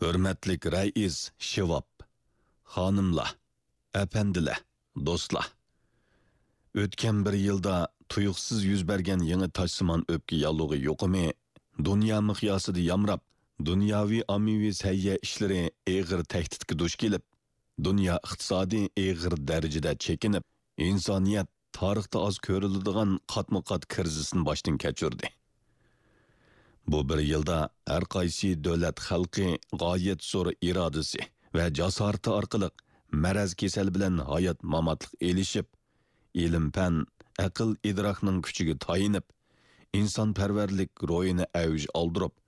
Hürmetlik Rais Şivap, hanımlar, efendiler, dostlar. Ötken bir yılda tuyuqsiz yüz bergen yeni taşsiman öpki yallığı yokumu, dünya miqyasida yamrap, dünyavi amivi sayya işleri eğir tehditki duş kelip, dünya iqtisadi eğir derecede çekinip, insaniyet tarixda az ko'riladigan qatma-qat krizisini boshdan kechirdi. Bu bir yilda har qaysi davlat xalqi g'oyat zo'r irodasi va jasorati orqali maraz kasal bilan hayot mamatliq elishib, ilm fan, aql idrokning kuchiga tayinib, insonparvarlik ro'yini avj oldirib,